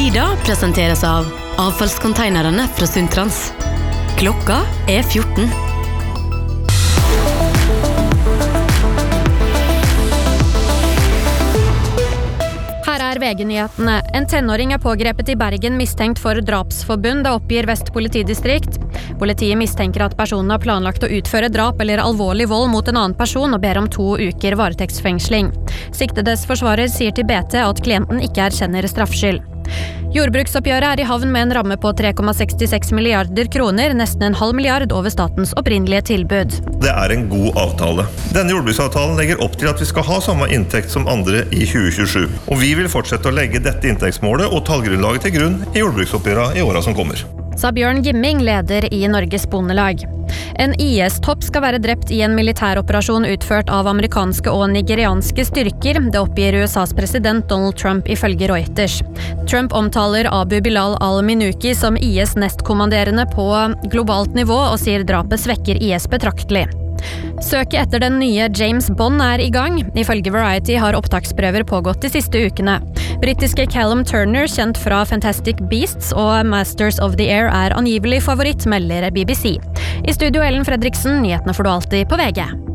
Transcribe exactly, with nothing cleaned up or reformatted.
Sida presenteres av avfallskonteinerne fra Sundtrans. Klokka er fjorten. Her er V G-nyhetene. En tenåring er pågrepet i Bergen mistenkt for drapsforbund, det oppgir Vest politidistrikt. Politiet mistenker at personen har planlagt å utføre drap eller alvorlig vold mot en annen person og ber om to uker varetektsfengsling. Siktedes forsvarer sier til B T at klienten ikke erkjenner straffskyld. Jordbruksoppgjøret er i havn med en ramme på tre komma sekstiseks milliarder kroner, nesten en halv milliard over statens opprinnelige tilbud. Det er en god avtale. Denne jordbruksavtalen legger opp til at vi skal ha samme inntekt som andre i tjue tjuesju. Og vi vil fortsette å legge dette inntektsmålet og tallgrunnlaget til grunn i jordbruksoppgjøret i årene som kommer. Sa Bjørn Gimming, leder i Norges Bondelag. En I S-topp skal være drept i en militæroperasjon utført av amerikanske og nigerianske styrker. Det oppgir U S A's president Donald Trump ifølge Reuters. Trump omtaler Abu Bilal al-Minuki som I S nestkommanderende på globalt nivå og sier drapet svekker I S betraktelig. Søket etter den nye James Bond er i gang. Ifølge Variety har opptaksprøver pågått de siste ukene. Britiske Callum Turner, kjent fra Fantastic Beasts og Masters of the Air, er angivelig favoritt, melder B B C. I studio Ellen Fredriksen, nyhetene får du alltid på V G.